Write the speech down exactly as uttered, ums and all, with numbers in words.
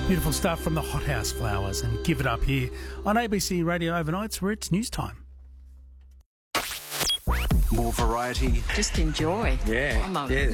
Beautiful stuff from the Hothouse Flowers and Give It Up here on A B C Radio Overnights, where it's news time. More variety. Just enjoy. Yeah, I'm a yeah.